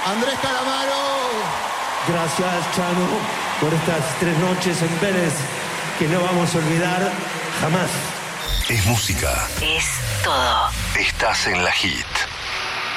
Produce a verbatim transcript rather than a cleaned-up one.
Andrés Calamaro. Gracias, Chano, por estas tres noches en Vélez que no vamos a olvidar jamás. Es música. Es todo. Estás en la hit.